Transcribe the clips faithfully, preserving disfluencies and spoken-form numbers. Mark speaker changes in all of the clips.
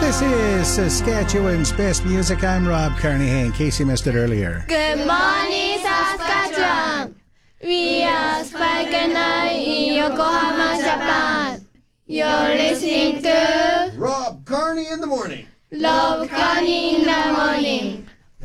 Speaker 1: This is Saskatchewan's best music. I'm Rob Carnahan, in case you missed it earlier.
Speaker 2: Good morning, Saskatchewan. We are Spike and I in Yokohama, Japan. You're listening to
Speaker 3: Rob Carney in the morning.
Speaker 2: Love Carney in the morning.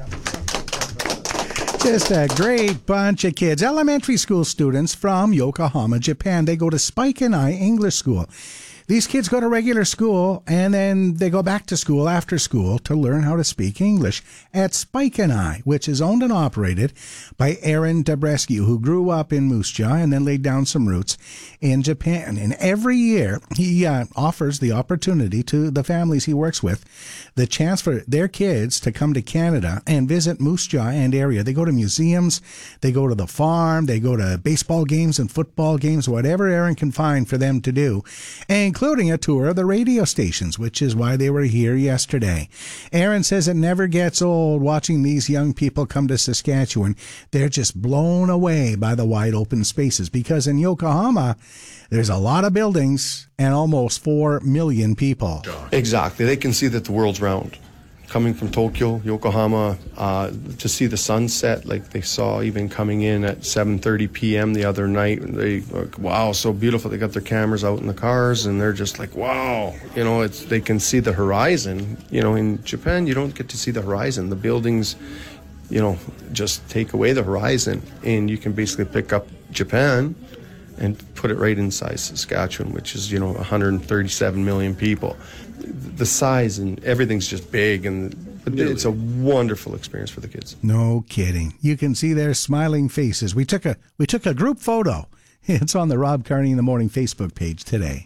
Speaker 1: Just a great bunch of kids, elementary school students from Yokohama, Japan. They go to Spike and I English School. These kids go to regular school, and then they go back to school after school to learn how to speak English at Spike and I, which is owned and operated by Aaron Dabrescu, who grew up in Moose Jaw and then laid down some roots in Japan. And every year, he uh, offers the opportunity to the families he works with the chance for their kids to come to Canada and visit Moose Jaw and area. They go to museums, they go to the farm, they go to baseball games and football games, whatever Aaron can find for them to do, and including a tour of the radio stations, which is why they were here yesterday. Aaron says it never gets old watching these young people come to Saskatchewan. They're just blown away by the wide open spaces, because in Yokohama, there's a lot of buildings and almost four million people.
Speaker 4: Exactly. They can see that the world's round. Coming from Tokyo, Yokohama, uh, to see the sunset, like they saw even coming in at seven thirty p.m. the other night. They like, wow, so beautiful. They got their cameras out in the cars, and they're just like, wow. You know, it's they can see the horizon. You know, in Japan, you don't get to see the horizon. The buildings, you know, just take away the horizon, and you can basically pick up Japan and put it right inside Saskatchewan, which is, you know, one hundred thirty-seven million people. The size and everything's just big, and it's a wonderful experience for the kids.
Speaker 1: No kidding. You can see their smiling faces. We took a we took a group photo. It's on the Rob Carney in the Morning Facebook page today.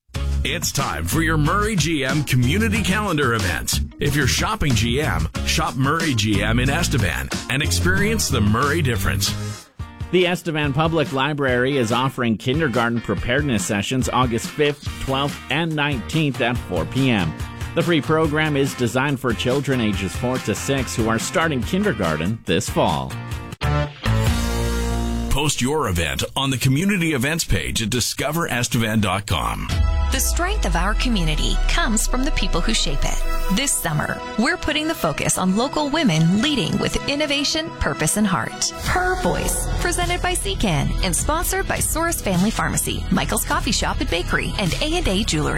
Speaker 5: It's time for your Murray G M community calendar events. If you're shopping G M, shop Murray G M in Estevan and experience the Murray difference.
Speaker 6: The Estevan Public Library is offering kindergarten preparedness sessions August fifth, twelfth, and nineteenth at four p.m. The free program is designed for children ages four to six who are starting kindergarten this fall.
Speaker 5: Post your event on the community events page at discover estevan dot com.
Speaker 7: The strength of our community comes from the people who shape it. This summer, we're putting the focus on local women leading with innovation, purpose, and heart. Her Voice, presented by C C A N and sponsored by Soros Family Pharmacy, Michael's Coffee Shop and Bakery, and A and A Jewelry.